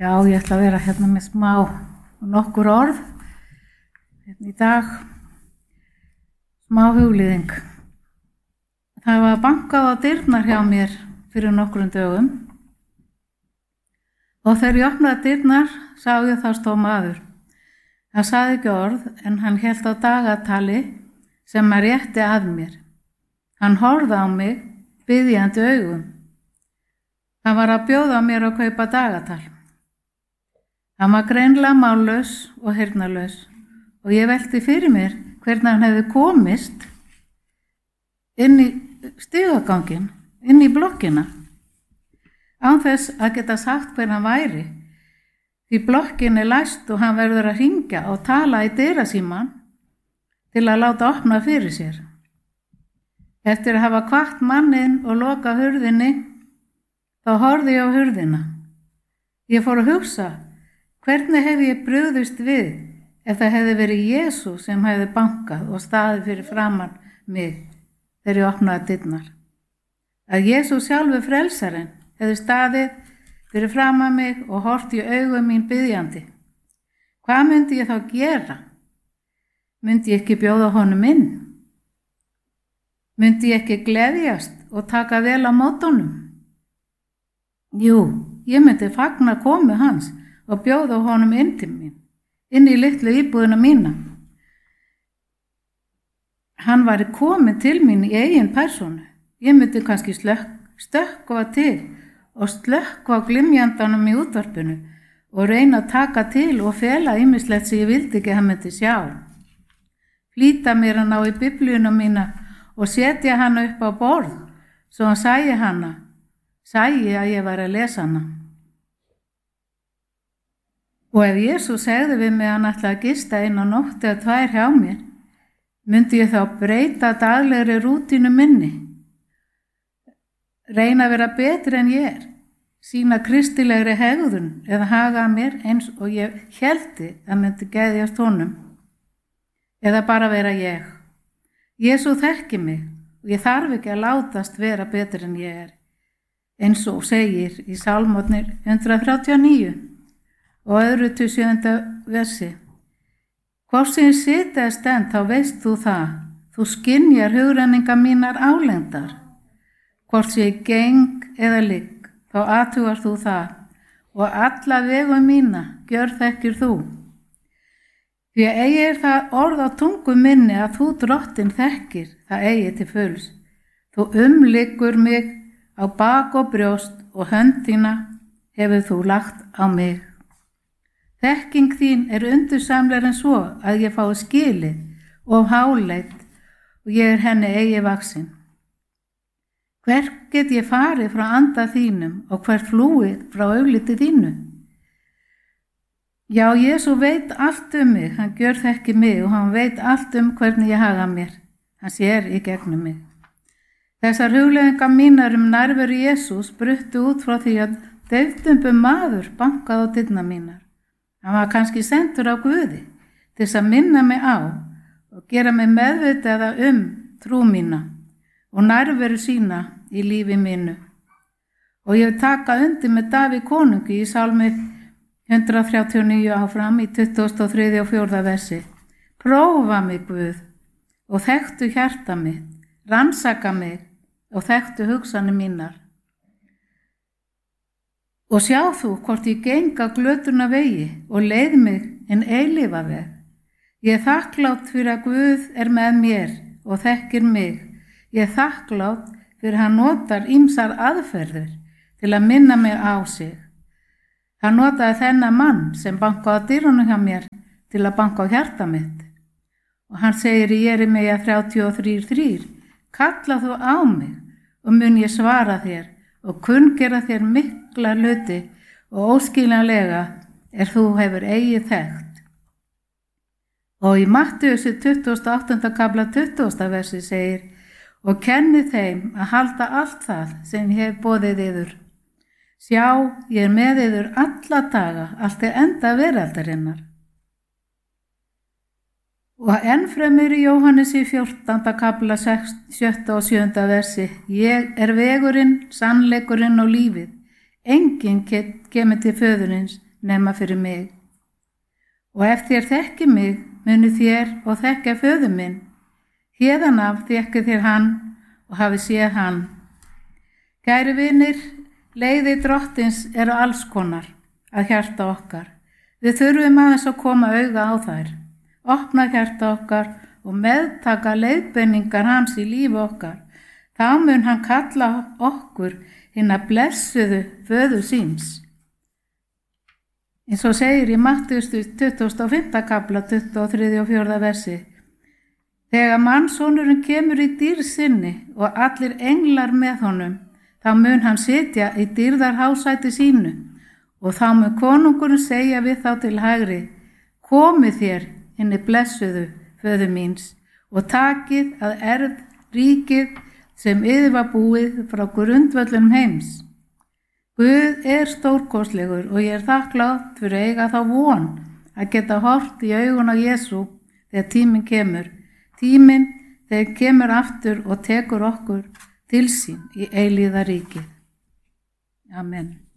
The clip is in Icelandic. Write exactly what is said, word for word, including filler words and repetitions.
Já, ég ætla að vera hérna með smá nokkur orð hérna í dag, smá huglýðing. Það var bankað á dyrnar hjá mér fyrir nokkrum dögum og þegar ég opnaði dyrnar sá ég þá stóð maður. Hann sagði ekki orð en hann hélt á dagatali sem að rétti að mér. Hann horfði á mig biðjandi augum. Hann var að bjóða mér að kaupa dagatal. Hann var greinilega mállaus og heyrnarlaus og ég velti fyrir mér hvernig hann hefði komist inn í stigaganginn, inn í blokkina, án þess að geta sagt hver hann væri, því blokkin er læst og hann verður að hringja og tala í dyrasímann til að láta opna fyrir sér. Eftir að hafa hvatt manninn og loka hurðinni, þá horfði ég á hurðina. Ég fór að hugsa, hvernig hef ég brugðist við ef það hefði verið Jesús sem hefði bankað og staðið fyrir framan mig þegar ég opnaði dyrnar? Að Jesús sjálfur frelsarinn hefði staðið fyrir framan mig og horft í augum mín biðjandi. Hvað myndi ég þá gera? Myndi ég ekki bjóða honum inn? Myndi ég ekki gleðjast og taka vel á móti honum? Jú, ég myndi fagna komu hans og bjóða honum inn til mín, inn í litlu íbúðina mína. Hann var komin til mín í eigin persónu. Ég myndi kannski slökk, stökkva til og slökkva á glymjandanum í útvarpinu og reyna að taka til og fela ýmislegt sem ég vildi ekki að hann myndi sjá. Flýta mér að ná í biblíuna mína og setja hana upp á borð svo hann sæi hana, sæi að ég var að lesa hana. Og ef Jesús segði við mig að hann ætlaði að gista inn á nótt eða tvær hjá mér, myndi ég þá breyta daglegri rútínu minni, reyna að vera betri en ég er, sína kristilegri hegðun eða haga mér eins og ég héldi að myndi geðjast honum, eða bara vera ég. Jesús þekki mig og ég þarf ekki að látast vera betri en ég er, eins og segir í Sálmotnir hundrað þrjátíu og níu og öðru til sjöunda versi. Hvort sem ég sitja eða stend, þá veist þú það, þú skynjar hugrenningar mínar álengdar. Hvort sem ég geng eða ligg, þá athugar þú það, og alla vegu mína gjör þekkir þú. Því að eigi er það orð á tungu minni að þú drottin þekkir, það eigi til fulls. Þú umliggur mig á bak og brjóst og hönd þína hefur þú lagt á mig. Þekking þín er undursamlegri en svo að ég fái skilið og háleit og ég er henni eigi vaksin. Hvert get ég farið frá anda þínum og hvert flúið frá augliti þínu? Já, Jesús veit allt um mig, hann gjör þekki mig og hann veit allt um hvernig ég haga mér. Hann sér í gegnum mig. Þessar hugleiðingar mínar um nærveru Jesús bruttu út frá því að deyfdumbur maður bankaði á dyrnar mínar. Hann var kannski sendur á Guði til þess að minna mig á og gera mig meðvitaða um trú mína og nærveru sína í lífi mínu. Og ég vil taka undir með Davíð konungi í Sálmi hundrað þrjátíu og níu áfram í tuttugasta og þriðja og fjórða versi. Prófa mig, Guð, og þekktu hjarta mitt, rannsaka mig og þekktu hugsanir mínar. Og sjá þú hvort ég geng á glötuna vegi og leið mig en eilífa veg. Ég er þakklátt fyrir að Guð er með mér og þekkir mig. Ég er þakklátt fyrir hann notar ýmsar aðferðir til að minna mig á sig. Hann notaði þennan mann sem bankaði á dyrunum hjá mér til að banka á hjarta mitt. Og hann segir í Jeremíja þrjátíu og þrjú þrjú, kalla þú á mig og mun ég svara þér og kunngera þér mikla hluti og óskiljanlega er þú hefur eigið þekkt. Og í Mattheusar tuttugasta og áttunda kafla tuttugasta versi segir, og kenni þeim að halda allt það sem ég hef boðið yður. Sjá, ég er með yður alla daga, allt er enda veraldarinnar. Og ennfremur í Jóhannesi fjórtánda kafla sjötta og sjöunda versi, ég er vegurinn, sannleikurinn og lífið. Enginn kemur til föðurins nema fyrir mig. Og ef þér þekki mig, munu þér og þekkja föður minn. Héðan af þekki þér hann og hafi séð hann. Kæri vinir, leiði drottins eru alls konar að hjarta okkar. Við þurfum aðeins að koma auga á þær, opna hjarta okkar og meðtaka leiðbeiningar hans í lífi okkar. Þá mun hann kalla okkur hina blessuðu föður síns. Eins og segir í Mattheus tuttugasta og fimmta kafla, tuttugasta og þriðja og fjórða versi. Þegar mannssonurinn kemur í dýrð sinni og allir englar með honum, þá mun hann sitja í dýrðarhásæti sínu og þá mun konungurinn segja við þá til hægri, komið þér hinni blessuðu föður míns og takið að erð ríkið sem yður var búið frá grundvöllum heims. Guð er stórkostlegur og ég er þakklátt fyrir að eiga þá von að geta hort í augun á Jesú þegar tíminn kemur. Tíminn þegar kemur aftur og tekur okkur til sín í eilíða ríkið. Amen.